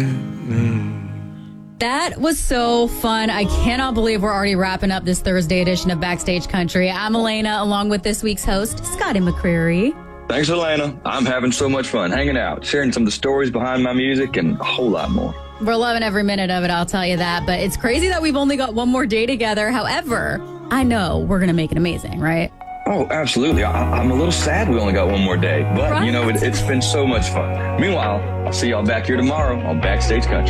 That was so fun. I cannot believe we're already wrapping up this Thursday edition of Backstage Country. I'm Elena, along with this week's host, Scotty McCreery. Thanks, Elena. I'm having so much fun hanging out, sharing some of the stories behind my music, and a whole lot more. We're loving every minute of it, I'll tell you that. But it's crazy that we've only got one more day together. However, I know we're going to make it amazing, right? Oh, absolutely. I'm a little sad we only got one more day, but, Right. it's been so much fun. Meanwhile, I'll see y'all back here tomorrow on Backstage Country.